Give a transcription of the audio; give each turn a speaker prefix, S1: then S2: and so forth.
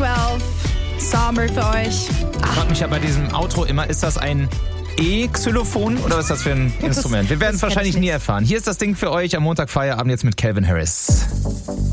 S1: 12, Summer für euch.
S2: Ich frage mich ja bei diesem Outro immer, ist das ein E-Xylophon oder was ist das für ein Instrument? Wir werden es wahrscheinlich nie erfahren. Hier ist das Ding für euch am Montag Feierabend jetzt mit Calvin Harris.